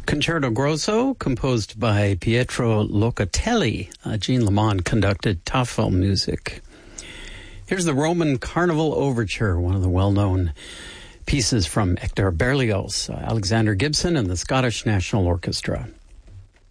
Concerto Grosso, composed by Pietro Locatelli. Jean Lamont conducted Tafel music. Here's the Roman Carnival Overture, one of the well-known pieces from Hector Berlioz, Alexander Gibson, and the Scottish National Orchestra.